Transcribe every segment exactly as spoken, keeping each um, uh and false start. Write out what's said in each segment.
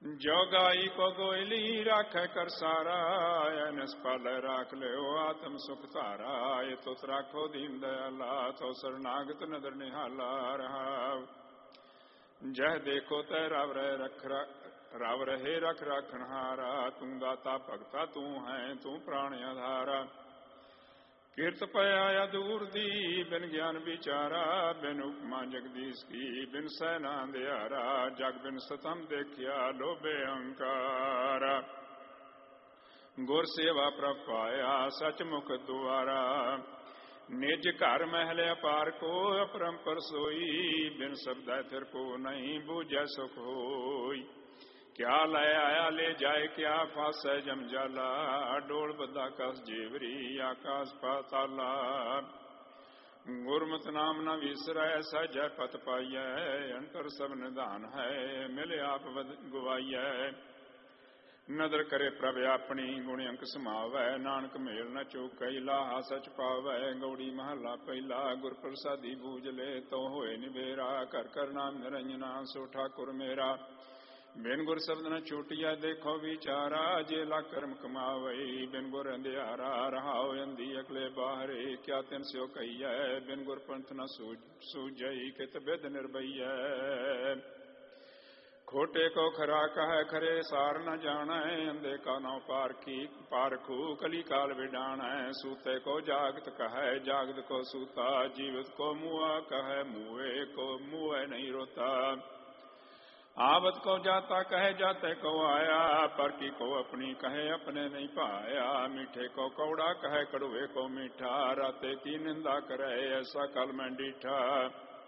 ਜੋ ਗਾਈ ਕੋ ਗੋਇਲੀ ਰਾਖੈ ਕਰ ਸਾਰਾ, ਨਿਸਪਲ ਰਾਖ ਲਿਓ ਆਤਮ ਸੁਖ ਧਾਰਾ। ਇਹ ਤੁਸ ਰਾਖੋ ਦੀਨ ਦਇਆਲਾ, ਤੋ ਸਰਨਾਗਤ ਨਦਰ ਨਿਹਾਲਾ। ਰਹਾਉ ਜਹ ਦੇਖੋ ਤੈ ਰਵ ਰਹਿ ਰਖ ਰਵ ਰਹੇ ਰਖ ਰਾਖਣਹਾਰਾ। ਤੂੰ ਦਾਤਾ ਭਗਤਾ ਤੂੰ ਹੈ, ਤੂੰ ਪ੍ਰਾਣ ਆਧਾਰਾ। ਕਿਰਤ ਪਿਆ ਦੂਰ ਦੀ ਬਿਨ ਗਿਆਨ ਵਿਚਾਰਾ, ਬਿਨ ਉਪਮਾ ਜਗਦੀਸ਼ ਕੀ ਬਿਨ ਸੈਨਾ ਅੰਧਿਆਰਾ। ਜਗ ਬਿਨ ਸਤਮ ਦੇਖਿਆ ਲੋਭੇ ਅਹੰਕਾਰਾ, ਗੁਰ ਸੇਵਾ ਪ੍ਰਭ ਪਾਇਆ ਸਚ ਮੁਖ ਦੁਆਰਾ। ਨਿਜ ਘਰ ਮਹਿਲ ਅਪਾਰ ਕੋ ਅਪਰੰਪਰ ਸੋਈ, ਬਿਨ ਸ਼ਬਦੈ ਥਿਰ ਕੋ ਨਹੀਂ ਬੂਝੈ ਸੁਖ ਹੋਈ। ਕਿਆ ਲੈ ਆਇਆ ਲੈ ਜਾਏ ਕਿਆ ਫਾਸੈ ਜਮਜਾਲਾ, ਡੋਲ ਬੱਧਾ ਕਸ ਜੀਵਰੀ ਆਕਾਸ ਪਾਤਾਲਾ। ਗੁਰਮਤਿ ਨਾਮ ਨ ਵਿਸਰੈ ਸਹਿਜੈ ਪਤ ਪਾਈਐ, ਅੰਤਰ ਸਭ ਨਿਧਾਨ ਹੈ ਮਿਲ ਆਪ ਗਵਾਈਐ। ਨਦਰ ਕਰੇ ਪ੍ਰਭ ਆਪਣੀ ਗੁਣ ਅੰਕ ਸਮਾਵੈ, ਨਾਨਕ ਮੇਲ ਨ ਚੂਕੈ ਲਾਹਾ ਸਚ ਪਾਵੈ। ਗੌੜੀ ਮਹੱਲਾ ਪਹਿਲਾ। ਗੁਰ ਪ੍ਰਸਾਦੀ ਬੂਝ ਲੈ ਤੋ ਹੋਏ ਨਿਬੇਰਾ, ਕਰ ਕਰ ਨਾਮ ਨਿਰੰਜਨਾ ਸੋ ਠਾਕੁਰ ਮੇਰਾ। ਬਿਨ ਗੁਰ ਸ਼ਬਦ ਨ ਛੂਟਿਆ ਦੇਖੋ ਵਿਚਾਰਾ, ਜੇ ਲਾ ਕਰਮ ਕਮਾਵਈ ਬਿਨ ਗੁਰ ਅੰਧਿਆਰਾ। ਰਹਾਉ ਅੰਧੀ ਅਕਲੇ ਬਾਹਰੇ ਕਿਆ ਤਿਨ ਸਿਓ ਕਹੀਐ, ਬਿਨ ਗੁਰ ਪੰਥ ਨ ਸੂਝਈ ਕਿਤ ਬਿਦ ਨਿਰਭਈਐ। ਖੋਟੇ ਕੋ ਖਰਾ ਕਹੈ ਖਰੇ ਸਾਰ ਨ ਜਾਣੈ, ਅੰਧੇ ਕਾ ਨਉ ਪਾਰਖੀ ਪਾਰਖੂ ਕਲੀ ਕਾਲ ਵਿਡਾਣੈ। ਸੂਤੇ ਕੋ ਜਾਗਤ ਕਹੈ ਜਾਗਤ ਕੋ ਸੂਤਾ, ਜੀਵਤ ਕੋ ਮੁਆ ਕਹੈ ਮੂਏ ਕੋ ਮੂਐ ਨਹੀਂ ਰੋਤਾ। ਆਵਤ ਕੋ ਜਾਤਾ ਕਹੈ ਜਾਤੇ ਕੋ ਆਇਆ, ਪਰ ਕੀ ਕੋ ਆਪਣੀ ਕਹੈ ਆਪਣੇ ਨਹੀਂ ਭਾਇਆ। ਮੀਠੇ ਕੋ ਕੌੜਾ ਕਹੈ ਕੜਵੇ ਕੋ ਮੀਠਾ, ਰਾਤੇ ਕੀ ਨਿੰਦਾ ਕਰੈ ਐਸਾ ਕਲ ਮੈਂ ਡੀਠਾ।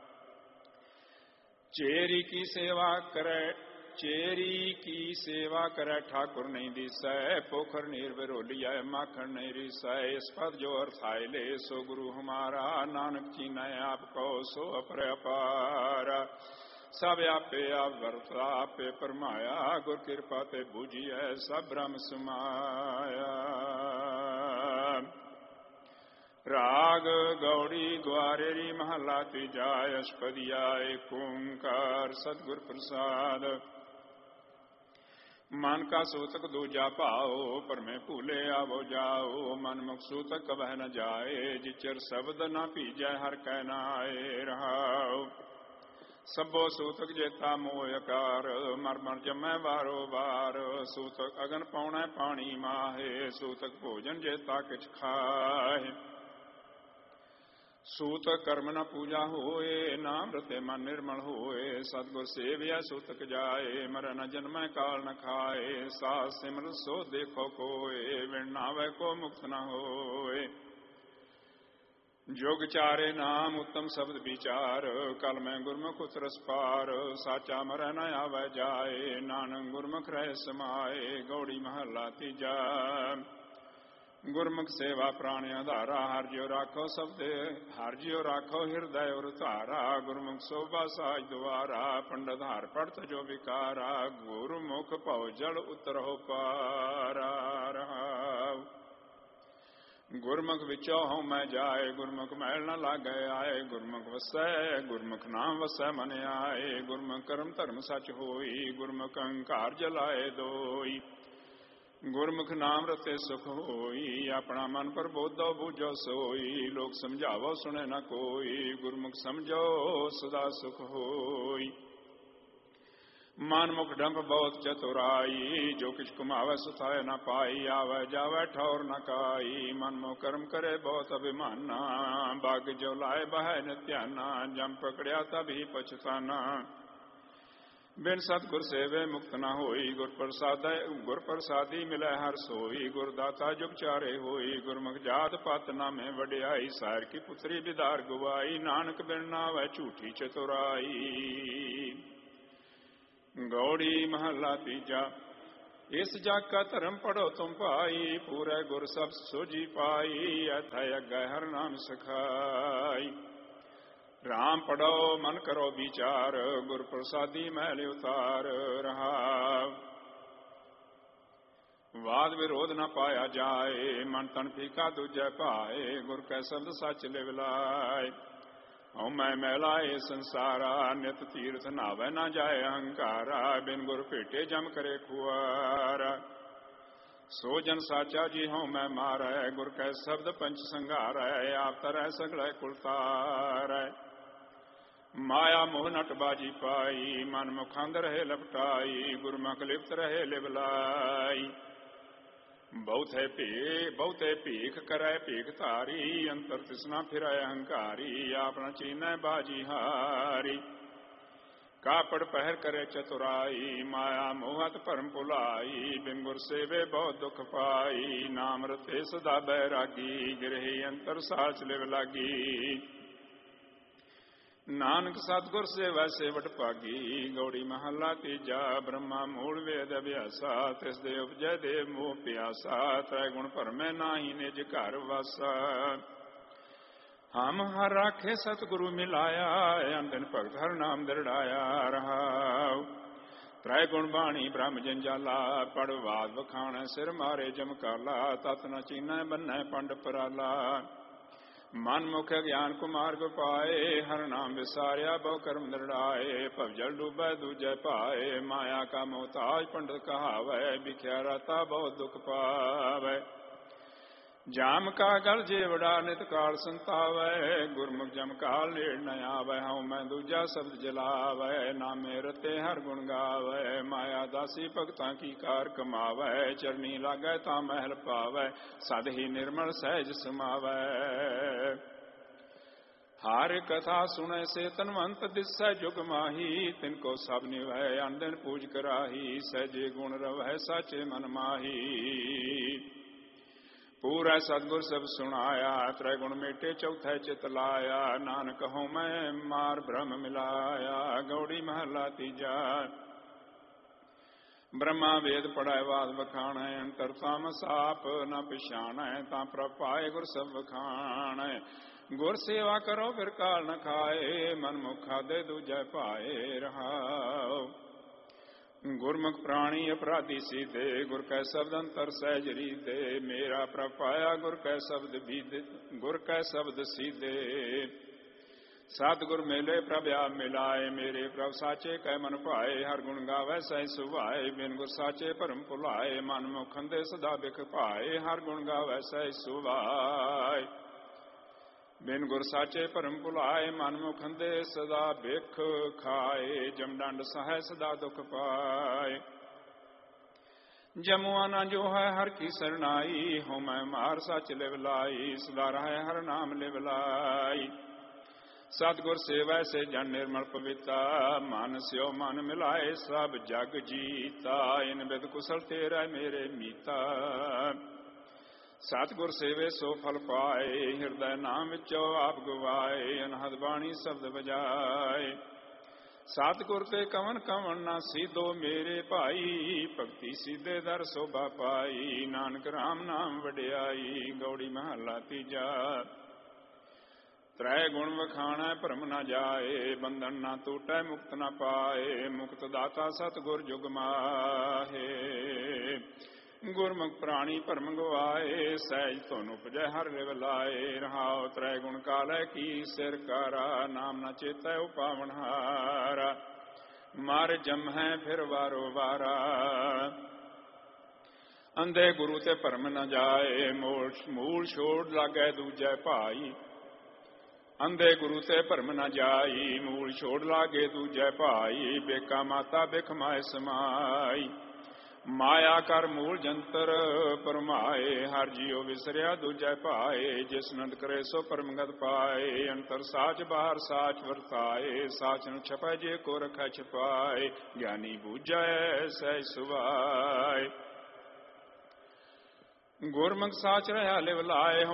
ਚੇਰੀ ਕੀ ਸੇਵਾ ਕਰੈ ਚੇਰੀ ਕੀ ਸੇਵਾ ਕਰੈ ਠਾਕੁਰ ਨਹੀਂ ਦੀਸੈ। ਪੋਖਰ ਨੀਰ ਵਿਰੋਲੀਐ ਮਾਖਣ ਨਹੀਂ ਰੀਸੈ। ਇਸ ਪਦ ਜੋ ਅਰਥਾਇ ਲੈ ਸੋ ਗੁਰੂ ਹਮਾਰਾ, ਨਾਨਕ ਚੀਨੈ ਆਪ ਕੋ ਸੋ ਅਪਰ ਅਪਾਰ। ਸਭ ਆਪੇ ਆਪ ਵਰਤਾ ਆਪੇ ਪਰਮਾਇਆ, ਗੁਰ ਕਿਰਪਾ ਤੇ ਬੂਝੀਐ ਸਭ ਬ੍ਰਹਮ ਸਮਾਇਆ। ਰਾਗ ਗੌੜੀ ਗੁਆਰੇਰੀ ਮਹੱਲਾ ਤੀਜਾ। ਅਸ਼ਪਦੀਆ ਏਕ ਓੰਕਾਰ ਸਤਿਗੁਰ ਪ੍ਰਸਾਦ। ਮਨ ਕਾ ਸੂਤਕ ਦੂਜਾ ਭਾਓ, ਪਰਮੇ ਭੂਲੇ ਆਵੋ ਜਾਓ। ਮਨ ਮੁਖ ਸੂਤਕ ਕਬਹਿ ਨ ਜਾਏ, ਜਿਚਰ ਸ਼ਬਦ ਨ ਭੀਜੈ ਹਰ ਕੈ ਨਾਏ। ਰਹਾਉ ਸਭੋ ਸੂਤਕ ਜੇਤਾ ਮੋਹ ਅਕਾਰ, ਮਰ ਮਰ ਜਮੈ ਵਾਰੋ ਵਾਰ। ਸੂਤਕ ਅਗਨ ਪਾਉਣੈ ਪਾਣੀ ਮਾਹੇ, ਸੂਤਕ ਭੋਜਨ ਜੇਤਾ ਕਿਛ ਖਾਏ। ਸੂਤਕ ਕਰਮ ਨ ਪੂਜਾ ਹੋਏ, ਨਾਮ ਰਤੇ ਮਨ ਨਿਰਮਲ ਹੋਏ। ਸਤਿਗੁਰ ਸੇਵਿਆ ਸੂਤਕ ਜਾਏ, ਮਰੈ ਨ ਜਨਮੈ ਕਾਲ ਨ ਖਾਏ। ਸਾਸ ਸਿਮਰ ਸੋ ਦੇਖੋ ਕੋਏ, ਵਿਣ ਨਾਵੈ ਕੋ ਮੁਕਤ ਨ ਹੋਏ। ਜੁਗ ਚਾਰੇ ਨਾਮ ਉੱਤਮ ਸ਼ਬਦ ਵਿਚਾਰ, ਕਲ ਮੈਂ ਗੁਰਮੁਖ ਉਤਰਸ ਪਾਰ। ਸਾਚਾ ਮਰੈ ਨ ਆਵੈ ਜਾਏ, ਨਾਨਕ ਗੁਰਮੁਖ ਰਹਿ ਸਮਾਏ। ਗੌੜੀ ਮਹੱਲਾ ਤੀਜਾ। ਗੁਰਮੁਖ ਸੇਵਾ ਪ੍ਰਾਣ ਆਧਾਰਾ, ਹਰਿ ਜਿਉ ਰਾਖੋ ਸਬਦੇ ਹਰਿ ਜਿਉ ਰਾਖੋ ਹਿਰਦੈ ਉਰ ਧਾਰਾ। ਗੁਰਮੁਖ ਸੋਭਾ ਸਾਜ ਦੁਆਰਾ, ਪੰਡਤ ਹਰਿ ਪੜਤ ਜੋ ਵਿਕਾਰਾ। ਗੁਰਮੁਖ ਭਉ ਜਲ ਉਤਰਹੁ ਪਾਰਾ। ਰਹਾਉ ਗੁਰਮੁਖ ਵਿਚੋ ਹਉ ਮੈਂ ਜਾਏ, ਗੁਰਮੁਖ ਮੈਲ ਨ ਲਾਗੈ ਆਏ। ਗੁਰਮੁਖ ਵਸੈ ਗੁਰਮੁਖ ਨਾਮ ਵਸੈ ਮਨ ਆਏ। ਗੁਰਮੁਖ ਕਰਮ ਧਰਮ ਸਚ ਹੋਈ, ਗੁਰਮੁਖ ਅਹੰਕਾਰ ਜਲਾਏ ਦੋਈ। ਗੁਰਮੁਖ ਨਾਮ ਰਤੇ ਸੁਖ ਹੋਈ, ਆਪਣਾ ਮਨ ਪ੍ਰਬੋਧੋ ਬੂਝੋ ਸੋਈ। ਲੋਕ ਸਮਝਾਵੋ ਸੁਣੇ ਨ ਕੋਈ, ਗੁਰਮੁਖ ਸਮਝੋ ਸਦਾ ਸੁਖ ਹੋਈ। ਮਨ ਮੁਖ ਡੰਭ ਬਹੁਤ ਚਤੁਰਾਈ, ਜੋ ਕਿਛ ਕਮਾਵੈ ਸੁਥਾਇ ਨ ਪਾਈ। ਆਵੈ ਜਾਵੈ ਠੌਰ ਨ ਕਾਈ, ਮਨ ਮੋ ਕਰਮ ਕਰੇ ਬਹੁਤ ਅਭਿਮਾਨਾ। ਬਾਗ ਜੋ ਲਾਏ ਬਹੈ ਨਿਧਿਆਨਾ, ਜਮ ਪਕੜਿਆ ਤਬ ਹੀ ਪਛਤਾਨਾ। ਬਿਨ ਸਤਿਗੁਰ ਸੇਵੇ ਮੁਕਤ ਨ ਹੋਈ, ਗੁਰ ਪ੍ਰਸਾਦੈ ਗੁਰ ਪ੍ਰਸਾਦੀ ਮਿਲੈ ਹਰ ਸੋਈ। ਗੁਰਦਾਤਾ ਜੁਗ ਚਾਰੇ ਹੋਈ, ਗੁਰਮੁਖ ਜਾਤ ਪਤ ਨਾਮੇ ਵਡਿਆਈ। ਸਾਰ ਕੀ ਪੁੱਤਰੀ ਬਿਦਾਰ ਗਵਾਈ, ਨਾਨਕ ਬਿਨ ਨਾਵੈ ਝੂਠੀ ਚਤੁਰਾਈ। ਗੌੜੀ ਮਹੱਲਾ ਤੀਜਾ। ਇਸ ਜਗ ਕਾ ਧਰਮ ਪੜੋ ਤੁਮ ਭਾਈ, ਪੂਰੇ ਗੁਰ ਸਭ ਸੋਝੀ ਪਾਈ। ਅਥੈ ਅਗੈ ਹਰ ਨਾਮ ਸਖਾਈ। ਰਾਮ ਪੜੋ ਮਨ ਕਰੋ ਵਿਚਾਰ, ਗੁਰ ਪ੍ਰਸਾਦੀ ਮਹਿਲ ਉਤਾਰ। ਰਹਾਉ ਵਾਦ ਵਿਰੋਧ ਨ ਪਾਇਆ ਜਾਏ, ਮਨ ਤਨ ਫੀਕਾ ਦੂਜੈ ਭਾਏ। ਗੁਰ ਕੈ ਸ਼ਬਦ ਸੱਚ ਲਿਵ ਲਾਏ, ਹਉ ਮੈਂ ਮੈਲਾ ਇਹ ਸੰਸਾਰਾ, ਨਿਤ ਤੀਰਥ ਨਾਵੈ ਨਾ ਜਾਏ ਅਹੰਕਾਰਾ, ਬਿਨ ਗੁਰ ਭੇਟੇ ਜਮ ਕਰੇ ਖੁਆਰਾ। ਸੋ ਜਨ ਸਾਚਾ ਜੀ ਹਉ ਮੈਂ ਮਾਰੈ, ਗੁਰ ਕੈ ਸ਼ਬਦ ਪੰਚ ਸੰਘਾਰੈ, ਆਪ ਤਰੈ ਸਗਲੇ ਕੁਲ ਤਾਰੈ। ਮਾਇਆ ਮੋਹ ਨਟ ਬਾਜੀ ਪਾਈ, ਮਨ ਮੁਖੰਦ ਰਹੇ ਲਪਟਾਈ, ਗੁਰਮੁਖ ਲਿਪਤ ਰਹੇ ਲਿਵਲਾਈ। ਬਹੁਤੇ ਭੇ ਬਹੁਤੇ ਭੀਖ ਕਰੈ ਭੀਖ ਧਾਰੀ, ਅੰਤਰ ਤਿਸਨਾ ਫਿਰੈ ਅਹੰਕਾਰੀ, ਆਪਣਾ ਚੀਨੈ ਬਾਜੀ ਹਾਰੀ। ਕਾਪੜ ਪਹਿਰ ਕਰੇ ਚਤੁਰਾਈ, ਮਾਇਆ ਮੋਹਤ ਭਰਮ ਭੁਲਾਈ, ਬਿਨ ਗੁਰ ਸੇਵੇ ਬਹੁਤ ਦੁਖ ਪਾਈ। ਨਾਮ ਰਤੇ ਸਦਾ ਬੈਰਾਗੀ, ਗਿਰਹੀ ਅੰਤਰ ਸਾਚ ਲਿਵ ਲਾਗੀ। ਨਾਨਕ ਸਤਿਗੁਰ ਸੇਵੈ ਸੇਵਟ ਭਾਗੀ, ਗੌੜੀ ਮਹੱਲਾ ਤੀਜਾ। ਬ੍ਰਹਮਾ ਮੂਲ ਵੇਦ ਅਭਿਆਸਾ, ਤਿਸ ਦੇ ਉਪਜੈ ਦੇ ਮੋਹ ਪਿਆਸਾ, ਤ੍ਰੈ ਗੁਣ ਭਰਮੈ ਨਾਹੀ ਨਿਜ ਘਰ ਵਾਸਾ। ਹਮ ਹਰ ਰਾਖੇ ਸਤਿਗੁਰੂ ਮਿਲਾਇਆ, ਅੰਦਨ ਭਗਤ ਹਰ ਨਾਮ ਦਰੜਾਇਆ ਰਹਾਉ। ਤ੍ਰੈ ਗੁਣ ਬਾਣੀ ਬ੍ਰਹਮ ਜੰਜਾਲਾ, ਪੜ ਵਾਦ ਵਖਾਣੈ ਸਿਰ ਮਾਰੇ ਜਮਕਾਲਾ, ਤਤ ਨ ਚੀਨੈ ਬੰਨੈ ਪੰਡ ਪਰਾਲਾ। ਮਨ ਮੁਖ ਗਿਆਨ ਕੁਮਾਰ ਗੁਪਾਏ, ਹਰ ਨਾਮ ਵਿਸਾਰਿਆ ਬਹੁ ਕਰਮ ਦਰੜਾਏ। ਭਵਜਲ ਡੂਬੈ ਦੂਜੈ ਭਾਏ, ਮਾਇਆ ਕਾ ਮੋਹਤਾਜ ਪੰਡਤ ਕਹਾਵੈ, ਵਿਖਿਆ ਰਾਤਾ ਬਹੁਤ ਦੁਖ ਪਾਵੈ। ਜਾਮ ਕਾ ਗਲ ਜੇਵੜਾ ਨਿਤ ਕਾਲ ਸੰਤਾਵੈ, ਗੁਰਮੁਖ ਜਮ ਕਾਲ ਨੇੜ ਨ ਆਵੈ। ਹਉ ਮੈਂ ਦੂਜਾ ਸ਼ਬਦ ਜਲਾਵੈ, ਨਾਮੇ ਰਤੇ ਹਰ ਗੁਣ ਗਾਵੈ। ਮਾਇਆ ਦਾਸੀ ਭਗਤਾਂ ਕੀ ਕਾਰ ਕਮਾਵੈ, ਚਰਨੀ ਲਾਗੈ ਤਾਂ ਮਹਿਲ ਪਾਵੈ, ਸਦ ਹੀ ਨਿਰਮਲ ਸਹਿਜ ਸਮਾਵੈ। ਹਰ ਕਥਾ ਸੁਣੈ ਸੇ ਤਨਵੰਤ ਦਿਸੈ ਜੁਗ ਮਾਹੀ, ਤਿਨ ਕੋ ਸਭ ਨਿਵੈ ਅਨਦਿਨ ਪੂਜ ਕਰਾਹੀ। ਸਹਿਜੇ ਗੁਣ ਰਵੈ ਸਾਚੇ ਮਨ ਮਾਹੀ, ਪੂਰਾ ਸਤਿਗੁਰ ਸਭ ਸੁਣਾਇਆ, ਤ੍ਰੈ ਗੁਣ ਮੇਟੇ ਚੌਥੈ ਚਿਤ ਲਾਇਆ। ਨਾਨਕ ਹਉ ਮੈਂ ਮਾਰ ਬ੍ਰਹਮ ਮਿਲਾਇਆ, ਗੌੜੀ ਮਹੱਲਾ ਤੀਜਾ। ਬ੍ਰਹਮਾ ਵੇਦ ਪੜਾਇ ਵਾਦ ਵਖਾਣੈ, ਅੰਤਰ ਤਾਮਸ ਆਪ ਨ ਪਛਾਣੈ, ਤਾਂ ਪ੍ਰਭ ਪਾਏ ਗੁਰ ਸਭ ਵਖਾਣੈ। ਗੁਰ ਸੇਵਾ ਕਰੋ ਫਿਰ ਕਾਲ ਨ ਖਾਏ, ਮਨ ਮੁਖ ਖਾਦੇ ਦੂਜੈ ਭਾਏ ਰਹਾਉ। ਗੁਰਮੁਖ ਪ੍ਰਾਣੀ ਅਪਰਾਧੀ ਸੀਧੇ, ਗੁਰ ਕੈ ਸ਼ਬਦ ਅੰਤਰ ਸਹਿਜ ਰੀਧੇ। ਮੇਰਾ ਪ੍ਰਭ ਪਾਇਆ ਗੁਰ ਕੈ ਸ਼ਬਦ ਬੀਧੇ, ਗੁਰ ਕੈ ਸ਼ਬਦ ਸੀਧੇ। ਸਤਿਗੁਰ ਮੇਲੇ ਪ੍ਰਭ ਆਪ ਮਿਲਾਏ, ਮੇਰੇ ਪ੍ਰਭ ਸਾਚੇ ਕੈ ਮਨ ਭਾਏ। ਹਰ ਗੁਣ ਗਾਵੈ ਸਹਿ ਸੁਭਾਏ, ਬਿਨ ਗੁਰ ਸਾਚੇ ਭਰਮ ਭੁਲਾਏ। ਮਨ ਮੁਖ ਅੰਦੇ ਸਦਾ ਬਿਖ ਭਾਏ, ਹਰ ਗੁਣ ਗਾਵੈ ਸਹਿ ਸੁਭਾਏ। ਬਿਨ ਗੁਰ ਸਾਚੇ ਭਰਮ ਭੁਲਾਏ, ਮਨ ਮੁਖ ਅੰਦੇ ਸਦਾ ਬਿਖ ਖਾਏ। ਜਮ ਡੰਡ ਸਹੈ ਸਦਾ ਦੁਖ ਪਾਏ, ਜਮੁਆ ਨਾ ਜੋ ਹੈ ਹਰ ਕੀ ਸਰਨਾਈ। ਹਉ ਮੈਂ ਮਾਰ ਸੱਚ ਲਿਵ ਲਾਈ, ਸਦਾ ਰਹੈ ਹਰ ਨਾਮ ਲਿਵ ਲਾਈ। ਸਤਿਗੁਰ ਸੇਵੈ ਸੇ ਜਨ ਨਿਰਮਲ ਪਵਿੱਤਾ, ਮਨ ਸਿਓ ਮਨ ਮਿਲਾਏ ਸਭ ਜਗ ਜੀਤਾ। ਇਨ ਬਿਦ ਕੁਸਲ ਤੇਰਾ ਮੇਰੇ ਮੀਤਾ, ਸਤਿਗੁਰ ਸੇਵੇ ਸੋ ਫਲ ਪਾਏ। ਹਿਰਦੈ ਨਾਮ ਵਿੱਚੋ ਆਪ ਗਵਾਏ, ਅਨਹਦ ਬਾਣੀ ਸ਼ਬਦ ਵਜਾਏ। ਸਤਿਗੁਰ ਤੇ ਕਵਨ ਕਵਨ ਨਾ ਸੀਧੋ ਮੇਰੇ ਭਾਈ, ਭਗਤੀ ਸੀਧੇ ਦਰ ਸੋਭਾ ਪਾਈ। ਨਾਨਕ ਰਾਮ ਨਾਮ ਵਡਿਆਈ, ਗੌੜੀ ਮਹੱਲਾ ਤੀਜਾ। ਤ੍ਰੈ ਗੁਣ ਵਖਾਣੈ ਭਰਮ ਨ ਜਾਏ, ਬੰਧਨ ਨਾ ਟੂਟੈ ਮੁਕਤ ਨ ਪਾਏ। ਮੁਕਤ ਦਾਤਾ ਸਤਿਗੁਰ ਜੁਗ ਮਾਹੇ, ਗੁਰਮੁਖ ਪ੍ਰਾਣੀ ਭਰਮ ਗਵਾਏ। ਸਹਿਜ ਧੁਨ ਉਪਜੈ ਹਰ ਲਿਵ ਲਾਏ, ਰਹਾਉ ਤ੍ਰੈ ਗੁਣ ਕਾਲੈ ਕੀ ਸਿਰ ਕਾਰਾ। ਨਾਮ ਨ ਚੇਤੈ ਉਪਾਵਨ ਹਾਰਾ, ਮਰ ਜਮਹਿ ਫਿਰ ਵਾਰੋ ਵਾਰਾ। ਅੰਧੇ ਗੁਰੂ ਤੇ ਭਰਮ ਨ ਜਾਏ, ਮੂਲ ਛੋੜ ਲਾਗੈ ਦੂਜੈ ਭਾਈ। ਅੰਧੇ ਗੁਰੂ ਤੇ ਭਰਮ ਨ ਜਾਈ, ਮੂਲ ਛੋੜ ਲਾਗੇ ਦੂਜੈ ਭਾਈ। ਬੇਕਾ ਮਾਤਾ ਬਿਖ ਮਾਇ ਸਮਾਈ, ਮਾਇਆ ਕਰ ਮੂਲ ਜੰਤਰ ਪਰਮਾਏ। ਹਰ ਜੀਉ ਵਿਸਰਿਆ ਦੂਜੈ ਭਾਏ, ਜਿਸ ਨੰਦ ਕਰੇ ਸੋ ਪਰਮਗਤ ਪਾਏ। ਅੰਤਰ ਸਾਚ ਬਾਹਰ ਸਾਚ ਵਰਤਾਏ, ਸਾਚ ਨ ਛਪੈ ਜੇ ਕੋ ਰਖੈ ਛਪਾਏ। ਗਿਆਨੀ ਬੂਝੈ ਸਹਿ ਸੁਭਾਏ, ਗੁਰਮੁਖ ਸਾਚ ਰਹਾ ਲਿਵ ਲਾਏ।